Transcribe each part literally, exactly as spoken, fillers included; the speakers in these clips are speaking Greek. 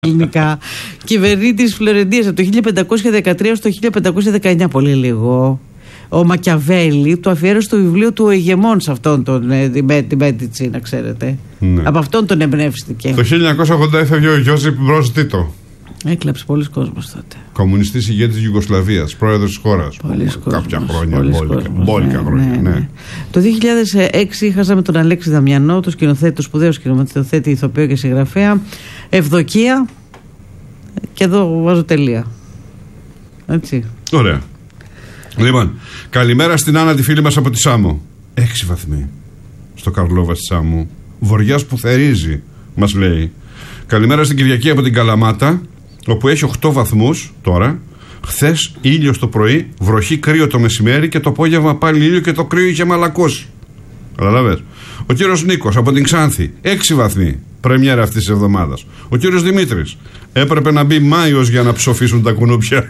ελληνικά. Κυβερνήτης Φλωρεντίας από το χίλια πεντακόσια δεκατρία στο χίλια πεντακόσια δεκαεννιά, πολύ λίγο. Ο Μακιαβέλη του αφιέρωσε το βιβλίο του ο ηγεμόν σε αυτόν τον ε, τη Μέτιτσι, να ξέρετε. Ναι. Από αυτόν τον εμπνεύστηκε. Το χίλια εννιακόσια ογδόντα έφευγε ο Γιώζεφ Μπρος Τίτο. Έκλαψε πολλοί κόσμος τότε. Κομμουνιστής ηγέτης της Ιουγκοσλαβίας, πρόεδρος της χώρας. Κάποια χρόνια, μπόλικα, μπόλικα ναι, χρόνια. Ναι, ναι. Ναι. Το δύο χιλιάδες έξι χάσαμε τον Αλέξη Δαμιανό, το σκηνοθέτη, το σπουδαίο σκηνοθέτη, ηθοποιό και συγγραφέα. Ευδοκία. Και εδώ βάζω τελεία. Έτσι. Ωραία. Λοιπόν, καλημέρα στην Άννα, τη φίλη μας από τη Σάμο. Έξι βαθμοί στο Καρλόβα στη Σάμο. Βοριάς που θερίζει, μας λέει. Καλημέρα στην Κυριακή από την Καλαμάτα, όπου έχει οκτώ βαθμούς τώρα. Χθες ήλιο το πρωί, βροχή, κρύο το μεσημέρι και το απόγευμα πάλι ήλιο και το κρύο είχε μαλακώσει. Καταλαβες. Ο κύριος Νίκος από την Ξάνθη, έξι βαθμοί. Πρεμιέρα αυτής της εβδομάδας. Ο κύριος Δημήτρης, έπρεπε να μπει Μάιος για να ψοφήσουν τα κουνούπια.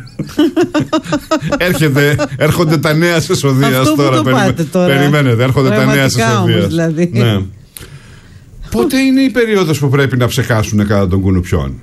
Έρχεται, έρχονται τα νέα της εσοδείας τώρα. Περιμέ, τώρα. Περιμένετε, έρχονται τα νέα της εσοδείας. Δηλαδή. Ναι. Πότε είναι η περίοδος που πρέπει να ψεκάσουν κατά των κουνουπιών?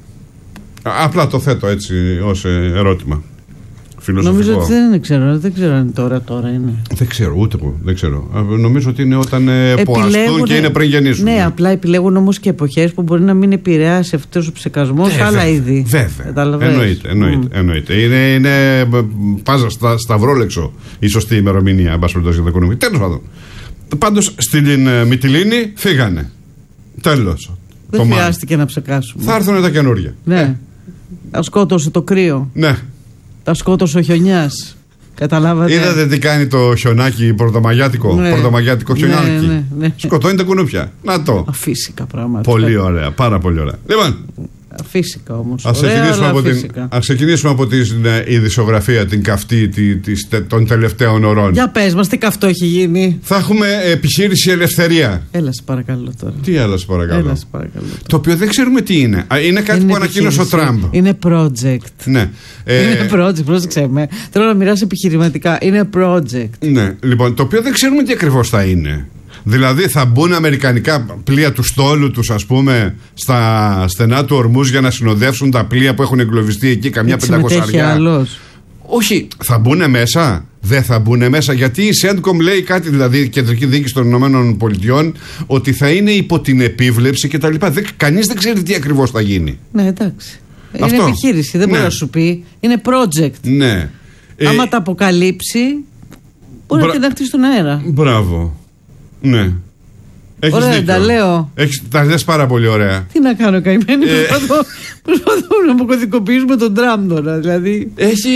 Απλά το θέτω έτσι ως ερώτημα. Νομίζω ότι δεν ξέρω, δεν ξέρω αν τώρα, τώρα είναι. Δεν ξέρω, ούτε εγώ. Δεν ξέρω. Νομίζω ότι είναι όταν ποαστούν και είναι πριν γεννήσουν. Ναι, απλά επιλέγουν όμως και εποχές που μπορεί να μην επηρεάσει αυτός ο ψεκασμός ε, άλλα είδη. Βέβαια. Εννοείται. εννοείται, mm. εννοείται. Είναι, είναι πάζα στα, σταυρόλεξο η σωστή ημερομηνία. Εν πάση περιπτώσει για τα κουνούπια. Τέλος πάντων. Πάντως στην Μυτιλήνη φύγανε. Τέλος. Δεν χρειάστηκε να ψεκάσουμε. Θα έρθουν τα καινούργια. Ναι. Ε. Σκότωσε το κρύο. Ναι. Τα σκότωσε ο χιονιάς. Καταλάβατε. Είδατε τι κάνει το χιονάκι πρωτομαγιάτικο. Ναι. Πρωτομαγιάτικο χιονάκι. Ναι, ναι, ναι. Σκοτώνει τα κουνούπια. Να το. Αφύσικα πράγματα. Πολύ ωραία. Πάρα πολύ ωραία. Λοιπόν. Φύσικα όμως. Ας ξεκινήσουμε, από την, ας ξεκινήσουμε από την ειδησιογραφία, την καυτή τη, τη, των τελευταίων ωρών. Για πες μας, τι καυτό έχει γίνει? Θα έχουμε επιχείρηση Ελευθερία. Έλα σε παρακαλώ τώρα. Τι έλα σε παρακαλώ? Έλα σε παρακαλώ τώρα. Το οποίο δεν ξέρουμε τι είναι. Είναι κάτι είναι που ανακοίνωσε ο Τραμπ. Είναι project. Ναι. Είναι project, πρόσεξε. Θέλω να μοιράσω επιχειρηματικά. Είναι project. Ναι, λοιπόν, το οποίο δεν ξέρουμε τι ακριβώς θα είναι. Δηλαδή θα μπουν αμερικανικά πλοία του στόλου τους, ας πούμε, στα στενά του Ορμούζ για να συνοδεύσουν τα πλοία που έχουν εγκλωβιστεί εκεί, καμιά πεντακόσια. Όχι, θα μπουν μέσα. Δεν θα μπουν μέσα, γιατί η Σέντκομ λέει κάτι, δηλαδή η Κεντρική Διοίκηση των Ηνωμένων Πολιτειών, ότι θα είναι υπό την επίβλεψη κτλ. Κανείς δεν ξέρει τι ακριβώς θα γίνει. Ναι, εντάξει. Αυτό. Είναι επιχείρηση, δεν ναι. μπορεί να σου πει. Είναι project. Ναι. Άμα ε... τα αποκαλύψει, μπορεί Μπρα... να την αχτίσει στον αέρα. Μπράβο. Ναι. Έχεις ωραία, δίκιο. Τα λέω. Έχεις, τα λες πάρα πολύ ωραία. Τι να κάνω, καημένη. Ε... Προσπαθώ, προσπαθώ να αποκωδικοποιήσουμε τον Τραμπ τώρα. Δηλαδή. Έχει.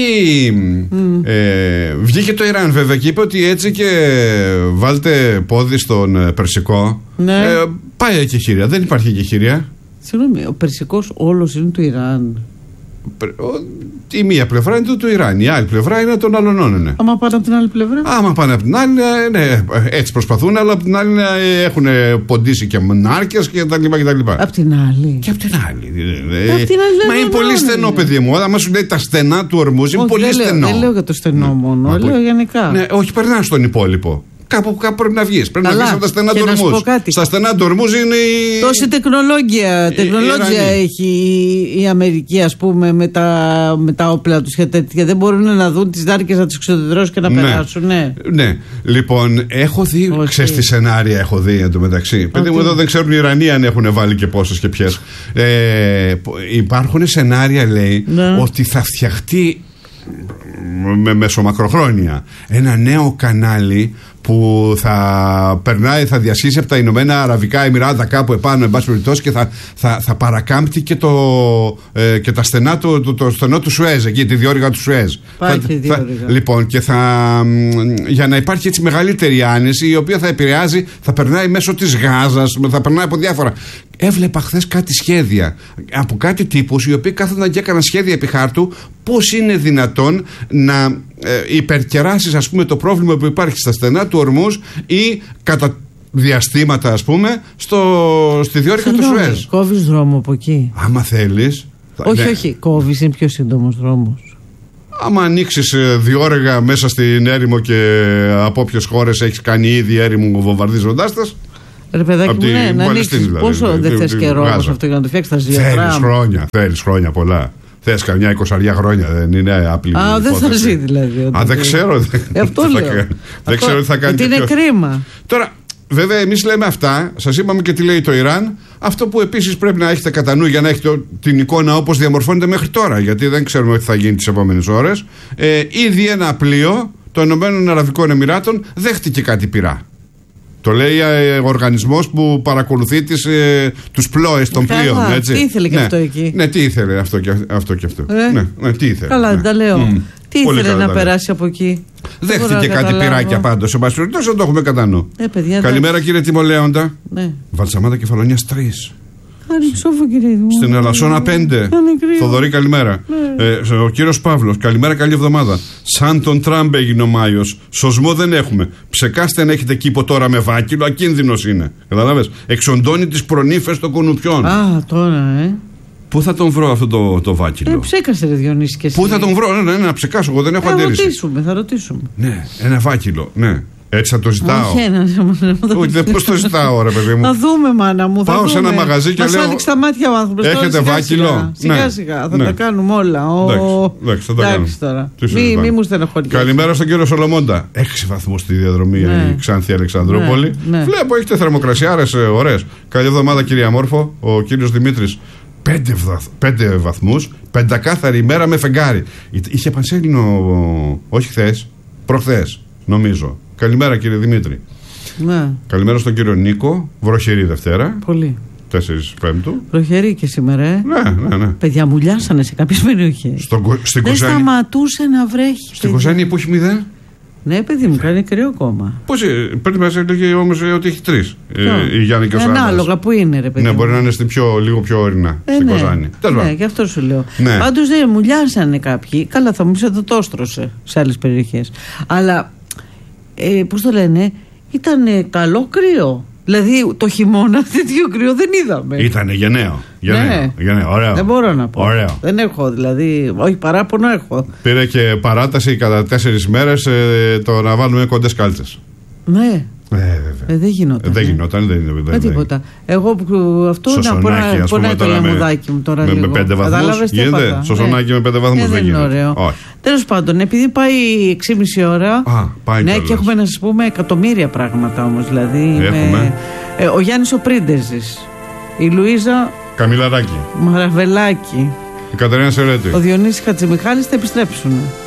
Mm. Ε, βγήκε το Ιράν βέβαια και είπε ότι έτσι και βάλτε πόδι στον Περσικό. Ναι. Ε, πάει εκεχηρία. Δεν υπάρχει εκεχηρία. Συγγνώμη, ο Περσικός όλος είναι του Ιράν. Η μία πλευρά είναι του, του Ιράν, η άλλη πλευρά είναι των άλλων. Ναι. Άμα πάνε από την άλλη πλευρά. Άμα πάνε από την άλλη, ναι, έτσι προσπαθούν, αλλά από την άλλη έχουν ποντίσει και μνάρκες και τα λοιπά και τα λοιπά. Απ' την άλλη. Και απ' την άλλη. Απ' την άλλη Μα είναι πολύ στενό, παιδί μου. Άμα σου λέει τα στενά του Ορμούζ, είναι πολύ στενό. Δεν λέω για το στενό μόνο, λέω γενικά. Ναι, όχι, περνά στον υπόλοιπο. Κάπου, κάπου πρέπει να βγεις. Πρέπει Καλά. να βγεις από τα στενά του Ορμούζ. Στα στενά του Ορμούζ είναι η. Τόση τεχνολόγια, τεχνολόγια έχει η Αμερική, ας πούμε, με τα, με τα όπλα τους και τέτοια. Δεν μπορούν να δουν τις δάρκες να τις εξοδεδρώσουν και να ναι. περάσουν. Ναι. ναι. Λοιπόν, έχω δει. Okay. Ξέρεις τι σενάρια έχω δει εντωμεταξύ. Okay. Παιδί μου, εδώ δεν ξέρουν οι Ιρανοί αν έχουν βάλει και πόσες και ποιες. ε, υπάρχουν σενάρια, λέει, ναι. ότι θα φτιαχτεί με μεσομακροχρόνια ένα νέο κανάλι που θα περνάει, θα διασχίσει από τα Ηνωμένα Αραβικά Εμιράτα κάπου επάνω, εν πάση περιπτώσει, και θα, θα, θα παρακάμπτει και, το, ε, και τα στενά του, το, το στενό του Σουέζ, εκεί, τη διόρυγα του Σουέζ. Πάει θα, θα, λοιπόν, και θα, για να υπάρχει έτσι μεγαλύτερη άνεση, η οποία θα επηρεάζει, θα περνάει μέσω της Γάζας, θα περνάει από διάφορα. Έβλεπα χθες κάτι σχέδια από κάτι τύπους οι οποίοι κάθονταν και έκαναν σχέδια επί χάρτου πώς είναι δυνατόν να ε, υπερκεράσεις, ας πούμε, το πρόβλημα που υπάρχει στα στενά του Ορμούζ ή κατά διαστήματα, ας πούμε, στο, στη διόρυγα του Σουέζ. Κόβεις δρόμο από εκεί. Άμα θέλεις. Όχι, ναι. όχι, κόβεις, είναι πιο σύντομος δρόμος. Άμα ανοίξεις διόρυγα μέσα στην έρημο και από όποιες χώρες έχεις κάνει ήδη έρημο βομβαρδίζοντάς τας. Ρε παιδάκι μου, ναι, να ανοίξεις. Δηλαδή, πόσο δεν θες καιρό όμως αυτό για να το φτιάξεις τα ζυγατράμ. Θέλεις χρόνια, θέλεις χρόνια πολλά. Θες καμιά εικοσαριά χρόνια, δεν είναι απλή. Α, δεν θα ζει δηλαδή. Α, δεν ξέρω. Αυτό λέω. Δεν ξέρω τι θα κάνει. Γιατί είναι κρίμα. Τώρα, βέβαια, εμείς λέμε αυτά, σας είπαμε και τι λέει το Ιράν. Αυτό που επίσης πρέπει να έχετε κατά νου για να έχετε την εικόνα όπως διαμορφώνεται μέχρι τώρα, γιατί δεν ξέρουμε τι θα γίνει τις επόμενες ώρες. Ε, ήδη ένα πλοίο των Ηνωμένων Αραβικών Εμιράτων δέχτηκε κάτι πυρά. Το λέει ε, ο οργανισμός που παρακολουθεί τις, ε, τους πλώες των Καλά, πλοίων. Έτσι. Τι ήθελε και ναι. αυτό εκεί. Ναι, τι ήθελε αυτό και αυτό. Και αυτό. Ε? Ναι, ναι, τι ήθελε. Καλά, ναι. δεν τα λέω. Mm. Τι Πολύ ήθελε να τα περάσει από εκεί. Δέχτηκε κάτι πυράκια πάντως. Σε πάση περιπτώσει, δεν το έχουμε κατά νου. Ε, παιδιά, Καλημέρα, κύριε Τιμολέοντα. Ναι. Βαλσαμάδα Κεφαλονιάς τρεις. Ανοιξόφω, κύριε μου. Στην Ελασσόνα πέντε. Θοδωρή, καλημέρα. Ναι. Ε, ο κύριος Παύλος, καλημέρα, καλή εβδομάδα. Σαν τον Τραμπ έγινε ο Μάιος. Σωσμό δεν έχουμε. Ψεκάστε αν έχετε κήπο τώρα με βάκυλο, ακίνδυνος είναι. Καταλάβες. Εξοντώνει τις προνύφες των κουνουπιών. Α, τώρα, ε. Πού θα τον βρω αυτό το, το βάκυλο. Ε, ψέκασε, ρε Διονύση, και εσύ. Πού θα τον βρω, ναι, ναι, ναι, να ψεκάσω. Εγώ δεν έχω θα αντίρρηση. Θα ρωτήσουμε, θα ρωτήσουμε. Ναι, ένα βάκυλο, ναι. Έτσι θα το ζητάω. Όχι ένα, Όχι, δεν πώς το ζητάω, ρε παιδί μου. Θα δούμε, μάνα μου. Πάω θα σε δούμε. ένα μαγαζί και Μας λέω. άνοιξε τα μάτια ο άνθρωπος. Έχετε βάκυλο. Σιγά ναι. σιγά, θα ναι. τα κάνουμε όλα. Ο... Εντάξει, θα τα κάνουμε. Τώρα. Μη, μη μου στενοχωρείτε. Καλημέρα στον κύριο Σολομόντα. Έξι βαθμούς στη διαδρομή ναι. η Ξάνθη Αλεξανδρούπολη. Ναι, ναι. Βλέπω, έχετε θερμοκρασιάρες ωραίες. Καλή εβδομάδα, κυρία Μόρφο. Ο κύριος Δημήτρης. Πέντε, βαθ, πέντε βαθμούς, πεντακάθαρη ημέρα με φεγγάρι. Είχε πανσέλινο, όχι χθες, προχθές, νομίζω. Καλημέρα, κύριε Δημήτρη. Ναι. Καλημέρα στον κύριο Νίκο. Βροχερή Δευτέρα. Πολύ. τέσσερις Πέμπτου. Βροχερή και σήμερα, ε. Ναι, ναι, ναι. Παιδιά μου λιάσανε σε κάποιες περιοχές. Στον, στην Δεν Κοζάνη. σταματούσε να βρέχει. Στην Κοζάνη που έχει μηδέν. Ναι, παιδί μου, κάνει κρύο ακόμα. Πώς, πριν μας έλεγε όμως ότι έχει τρεις. Ε, η Γιάννη και ο Σάρας. Ανάλογα που είναι, ρε παιδί. Ναι, μπορεί να είναι στην πιο, λίγο πιο ορεινά. Ε, στην ναι. Κοζάνη. Ναι, γι' αυτό σου λέω. Ναι. Πάντως δεν μου λιάσανε κάποιοι. Καλά, θα μου πεις ότι το έστρωσε σε άλλες περιοχές. Αλλά, ε, πώς το λένε, ήταν ε, καλό κρύο. Δηλαδή το χειμώνα τέτοιο κρύο δεν είδαμε. Ήτανε γενναίο. Γενναίο. Ναι. Γενναίο. Ωραίο. Δεν μπορώ να πω. Ωραίο. Δεν έχω, δηλαδή, όχι παράπονο έχω. Πήρε και παράταση κατά τέσσερις μέρες ε, το να βάλουμε κοντές κάλτσες. Ναι. Ε, βέβαια. Ε, δεν γινόταν. Ε, δεν ε. γινόταν, δεν είναι. Με τίποτα. Εγώ που αυτό Σωσονάκι, να ας πω πούμε, να το τώρα με- λαμουδάκι μου τώρα με, λίγο. με πέντε βαθμούς. Κατάλαβες τι Γίνεται. έπαθα. Σωσονάκι Ναι. με πέντε βαθμούς Ε, δεν δεν είναι γίνεται. ωραίο. Όχι. Τέλος πάντων, επειδή πάει έξι και μισή ώρα. Α, πάει ναι, κιόλας. και έχουμε να σας πούμε εκατομμύρια πράγματα όμως. Δηλαδή, Έχουμε. με, ε, ο Γιάννης ο Πρίντεζης, η Λουίζα Καμιλαράκη. Μαραβελάκη, Η Κατερίνα Σερέτη. ο Διονύσης Χατζημιχάλης θα επιστρέψουν.